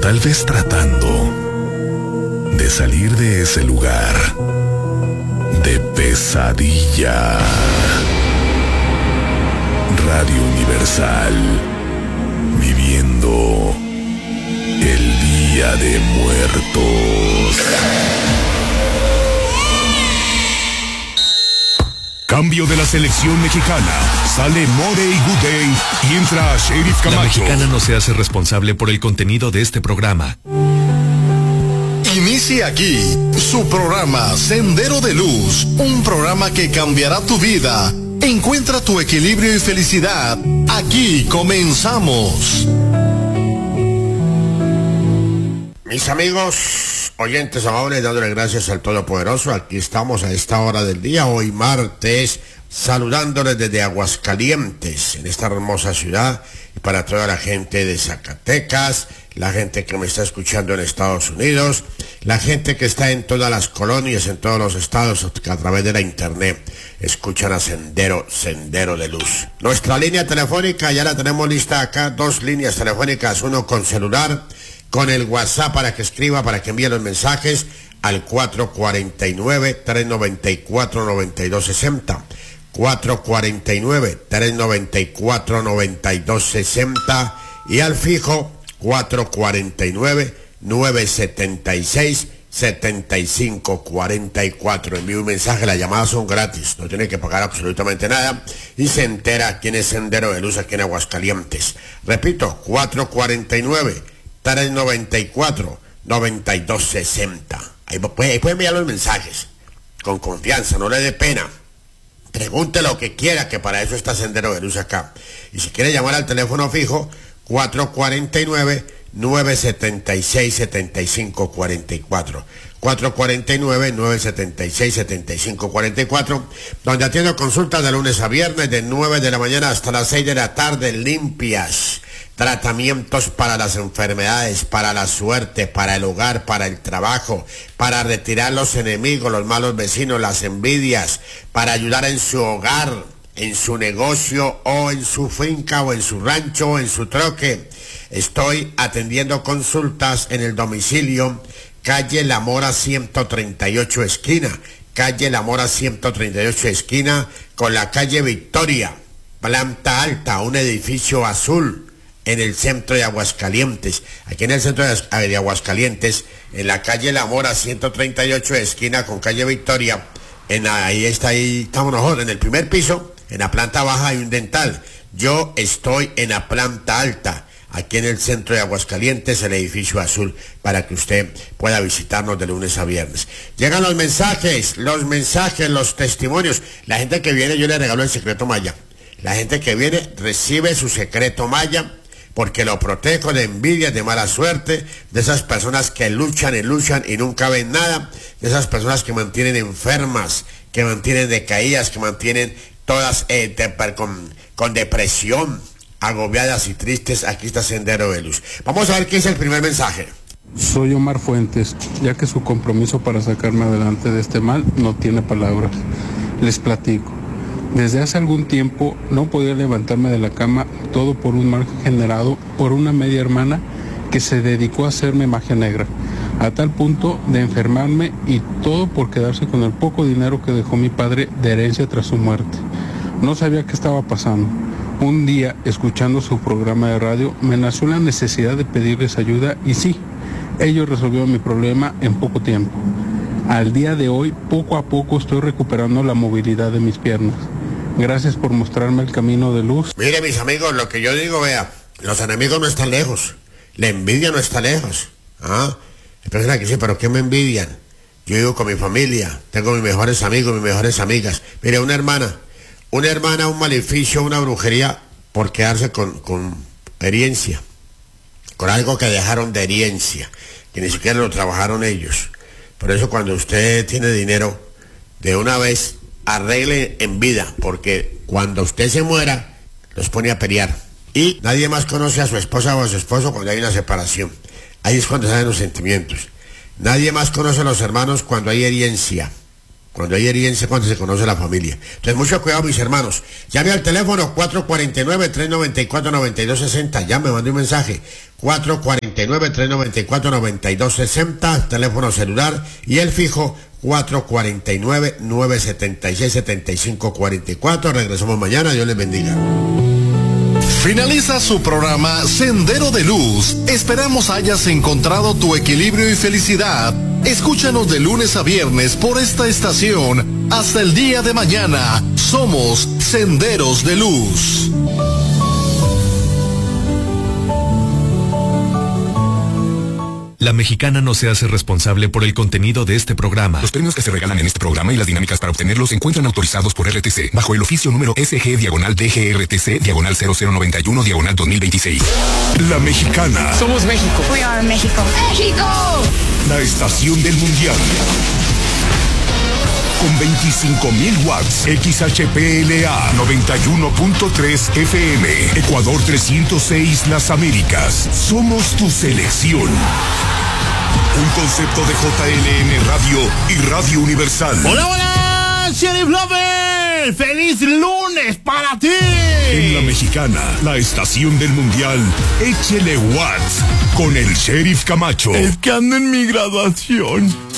tal vez tratando de salir de ese lugar de pesadilla. Radio Universal, viviendo el Día de Muertos. Cambio de la selección mexicana. Sale More y Goudet y entra Sheriff Camacho. La mexicana no se hace responsable por el contenido de este programa. Inicia aquí su programa Sendero de Luz, un programa que cambiará tu vida. Encuentra tu equilibrio y felicidad. Aquí comenzamos. Mis amigos, oyentes amables, dándole gracias al Todopoderoso. Aquí estamos a esta hora del día, hoy martes, saludándoles desde Aguascalientes, en esta hermosa ciudad, y para toda la gente de Zacatecas, la gente que me está escuchando en Estados Unidos, la gente que está en todas las colonias, en todos los estados, que a través de la internet escuchan a Sendero de Luz. Nuestra línea telefónica ya la tenemos lista acá, 2 líneas telefónicas, uno con celular, con el WhatsApp para que escriba, para que envíe los mensajes al 449-394-9260. 449-394-9260 y al fijo 449-976-7544. Envíe un mensaje, las llamadas son gratis, no tiene que pagar absolutamente nada y se entera quién es Sendero de Luz aquí en Aguascalientes. Repito, 449-394-9260. Ahí puede enviar los mensajes con confianza, no le dé pena. Pregunte lo que quiera, que para eso está Sendero de Luz acá. Y si quiere llamar al teléfono fijo, 449-976-7544. 449-976-7544, donde atiendo consultas de lunes a viernes de 9 de la mañana hasta las 6 de la tarde, limpias. Tratamientos para las enfermedades, para la suerte, para el hogar, para el trabajo, para retirar los enemigos, los malos vecinos, las envidias, para ayudar en su hogar, en su negocio o en su finca o en su rancho o en su troque. Estoy atendiendo consultas en el domicilio, calle La Mora 138 esquina, calle La Mora 138 esquina con la calle Victoria, planta alta, un edificio azul, en el centro de Aguascalientes. Aquí en el centro de Aguascalientes, en la calle La Mora 138 esquina con calle Victoria, ahí estamos nosotros, en el primer piso, en la planta baja hay un dental. Yo estoy en la planta alta, aquí en el centro de Aguascalientes, el edificio azul, para que usted pueda visitarnos de lunes a viernes. Llegan los mensajes, los testimonios. La gente que viene, yo le regalo el secreto Maya. La gente que viene recibe su secreto Maya, porque lo protejo de envidias, de mala suerte, de esas personas que luchan y luchan y nunca ven nada, de esas personas que mantienen enfermas, que mantienen decaídas, que mantienen todas con depresión, agobiadas y tristes. Aquí está Sendero de Luz. Vamos a ver qué es el primer mensaje. Soy Omar Fuentes, ya que su compromiso para sacarme adelante de este mal no tiene palabras. Les platico. Desde hace algún tiempo no podía levantarme de la cama, todo por un mal generado por una media hermana que se dedicó a hacerme magia negra, a tal punto de enfermarme, y todo por quedarse con el poco dinero que dejó mi padre de herencia tras su muerte. No sabía qué estaba pasando. Un día, escuchando su programa de radio, me nació la necesidad de pedirles ayuda y sí, ellos resolvieron mi problema en poco tiempo. Al día de hoy, poco a poco estoy recuperando la movilidad de mis piernas. Gracias por mostrarme el camino de luz. Mire, mis amigos, lo que yo digo, vea, los enemigos no están lejos, la envidia no está lejos. Hay personas que dicen, ¿pero qué me envidian? Yo vivo con mi familia, tengo mis mejores amigos, mis mejores amigas. Mire, una hermana, un maleficio, una brujería, por quedarse con herencia, con algo que dejaron de herencia, que ni siquiera lo trabajaron ellos. Por eso cuando usted tiene dinero, de una vez arregle en vida, porque cuando usted se muera, los pone a pelear. Y nadie más conoce a su esposa o a su esposo cuando hay una separación. Ahí es cuando salen los sentimientos. Nadie más conoce a los hermanos cuando hay herencia. Cuando hay herencia, cuando se conoce la familia. Entonces, mucho cuidado, mis hermanos. Llame al teléfono 449-394-9260. Llame, mande un mensaje. 449-394-9260. Teléfono celular. Y el fijo 449-976-7544. Regresamos mañana. Dios les bendiga. Finaliza su programa Sendero de Luz. Esperamos hayas encontrado tu equilibrio y felicidad. Escúchanos de lunes a viernes por esta estación. Hasta el día de mañana. Somos Senderos de Luz. La Mexicana no se hace responsable por el contenido de este programa. Los premios que se regalan en este programa y las dinámicas para obtenerlos se encuentran autorizados por RTC, bajo el oficio número SG-DGRTC-0091-2026. La Mexicana. Somos México. We are México. ¡México! La estación del mundial. Con 25.000 watts, XHPLA 91.3 FM, Ecuador 306 Las Américas. Somos tu selección. Un concepto de JLN Radio y Radio Universal. ¡Hola, hola! ¡Sheriff Lover! ¡Feliz lunes para ti! En La Mexicana, la estación del mundial, échele watts con el Sheriff Camacho. Es que ando en mi graduación.